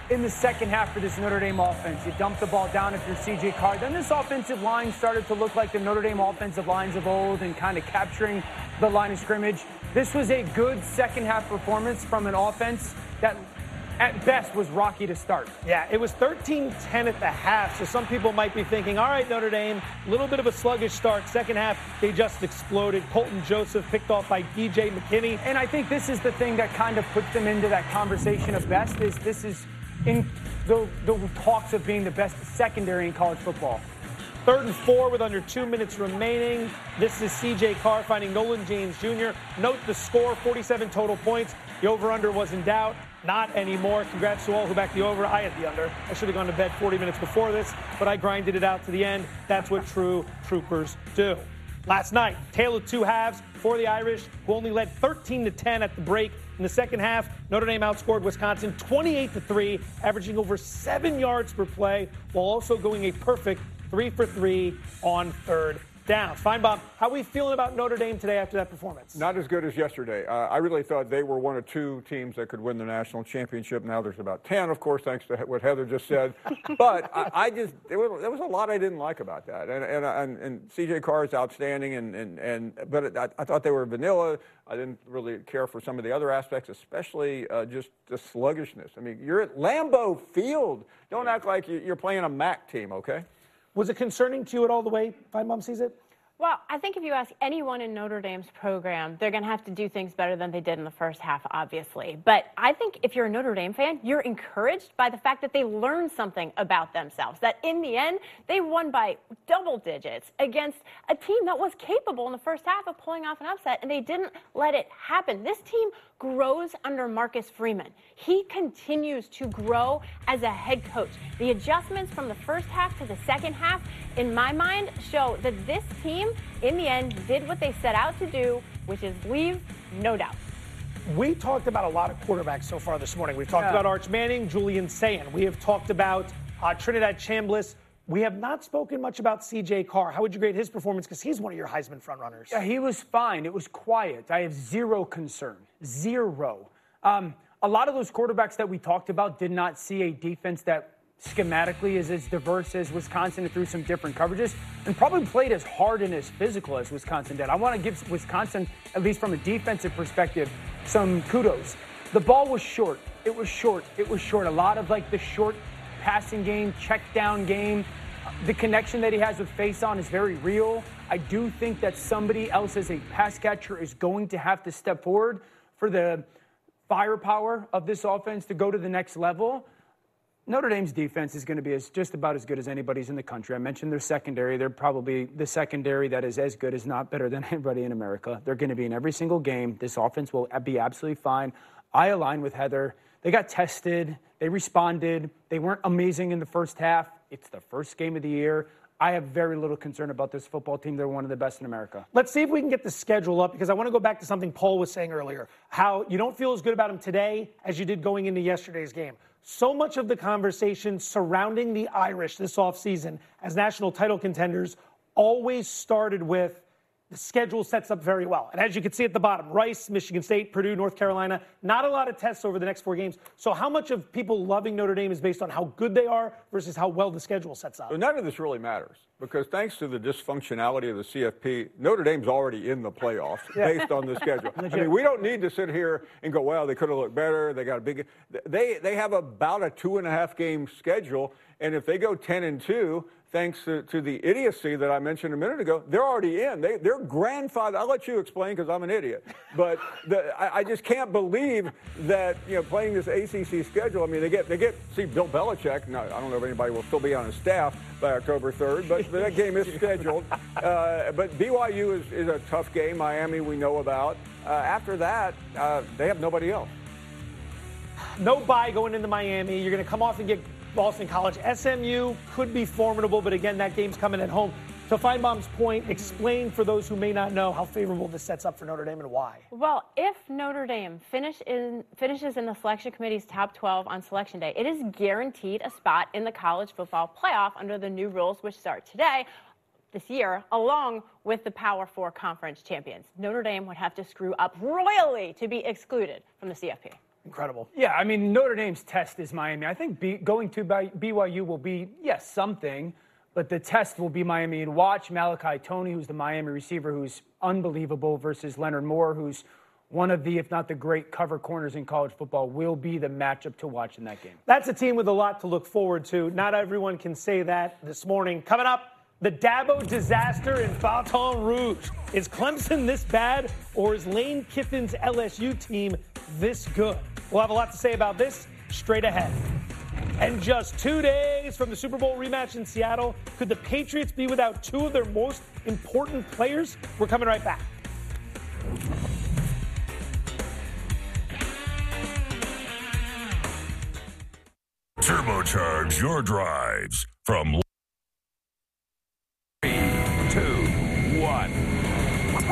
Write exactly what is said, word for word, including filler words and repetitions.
in the second half for this Notre Dame offense. You dump the ball down if you're C J Carr. Then this offensive line started to look like the Notre Dame offensive lines of old and kind of capturing the line of scrimmage. This was a good second half performance from an offense that at best was rocky to start. Yeah, it was thirteen ten at the half, so some people might be thinking, all right, Notre Dame, a little bit of a sluggish start. Second half, they just exploded. Colton Joseph picked off by D J McKinney. And I think this is the thing that kind of puts them into that conversation of best is this is in the, the talks of being the best secondary in college football. Third and four with under two minutes remaining. This is C J Carr finding Nolan James Junior Note the score, forty-seven total points. The over-under was in doubt. Not anymore. Congrats to all who backed the over. I had the under. I should have gone to bed forty minutes before this, but I grinded it out to the end. That's what true troopers do. Last night, tale of two halves for the Irish, who only led thirteen to ten at the break. In the second half, Notre Dame outscored Wisconsin twenty-eight to three, averaging over seven yards per play, while also going a perfect three for three on third down. Feinbaum, how are we feeling about Notre Dame today after that performance? Not as good as yesterday. Uh, I really thought they were one of two teams that could win the national championship. Now there's about ten, of course, thanks to what Heather just said. But I, I just there was, there was a lot I didn't like about that. And and and, and C J Carr is outstanding, and and, and but I, I thought they were vanilla. I didn't really care for some of the other aspects, especially uh, just the sluggishness. I mean, you're at Lambeau Field. Don't act like you're playing a M A C team, okay? Was it concerning to you at all the way Feinbaum sees it? Well, I think if you ask anyone in Notre Dame's program, they're going to have to do things better than they did in the first half, obviously. But I think if you're a Notre Dame fan, you're encouraged by the fact that they learned something about themselves, that in the end, they won by double digits against a team that was capable in the first half of pulling off an upset, and they didn't let it happen. This team grows under Marcus Freeman. He continues to grow as a head coach. The adjustments from the first half to the second half, in my mind, show that this team, in the end, did what they set out to do, which is leave no doubt. We talked about a lot of quarterbacks so far this morning. We've talked yeah. about Arch Manning, Julian Sayin. We have talked about uh, Trinidad Chambliss. We have not spoken much about C J Carr. How would you grade his performance? Because he's one of your Heisman frontrunners. Yeah, he was fine. It was quiet. I have zero concern. Zero. Um, a lot of those quarterbacks that we talked about did not see a defense that schematically is as diverse as Wisconsin and through some different coverages, and probably played as hard and as physical as Wisconsin did. I want to give Wisconsin, at least from a defensive perspective, some kudos. The ball was short. It was short. It was short. A lot of like the short passing game, check down game. The connection that he has with Faison is very real. I do think that somebody else as a pass catcher is going to have to step forward for the firepower of this offense to go to the next level. Notre Dame's defense is going to be as, just about as good as anybody's in the country. I mentioned their secondary. They're probably the secondary that is as good as not better than anybody in America. They're going to be in every single game. This offense will be absolutely fine. I align with Heather. They got tested. They responded. They weren't amazing in the first half. It's the first game of the year. I have very little concern about this football team. They're one of the best in America. Let's see if we can get the schedule up, because I want to go back to something Paul was saying earlier, how you don't feel as good about them today as you did going into yesterday's game. So much of the conversation surrounding the Irish this offseason as national title contenders always started with the schedule sets up very well. And as you can see at the bottom, Rice, Michigan State, Purdue, North Carolina, not a lot of tests over the next four games. So how much of people loving Notre Dame is based on how good they are versus how well the schedule sets up? Well, none of this really matters, because thanks to the dysfunctionality of the C F P, Notre Dame's already in the playoffs based on the schedule. I mean, we don't need to sit here and go, well, they could have looked better. They got a big – they they have about a two-and-a-half game schedule, and if they go ten and two – thanks to, to the idiocy that I mentioned a minute ago, they're already in. They, they're grandfather. I'll let you explain because I'm an idiot. But the, I, I just can't believe that, you know, playing this A C C schedule, I mean, they get, they get see, Bill Belichick. Now, I don't know if anybody will still be on his staff by October third, but, but that game is scheduled. Uh, but B Y U is, is a tough game. Miami we know about. Uh, after that, uh, they have nobody else. No bye going into Miami. You're going to come off and get Boston College. S M U could be formidable, but again, that game's coming at home. To Feinbaum's point, explain for those who may not know how favorable this sets up for Notre Dame and why. Well, if Notre Dame finish in, finishes in the selection committee's top twelve on selection day, it is guaranteed a spot in the college football playoff under the new rules, which start today, this year, along with the Power Four conference champions. Notre Dame would have to screw up royally to be excluded from the C F P. Incredible. Yeah, I mean, Notre Dame's test is Miami. I think B, going to B Y U will be, yes, something, but the test will be Miami. And watch Malachi Toney, who's the Miami receiver, who's unbelievable, versus Leonard Moore, who's one of the, if not the great cover corners in college football, will be the matchup to watch in that game. That's a team with a lot to look forward to. Not everyone can say that this morning. Coming up, the Dabo disaster in Baton Rouge. Is Clemson this bad, or is Lane Kiffin's L S U team this good? We'll have a lot to say about this straight ahead. And just two days from the Super Bowl rematch in Seattle, could the Patriots be without two of their most important players? We're coming right back. Turbocharge your drives from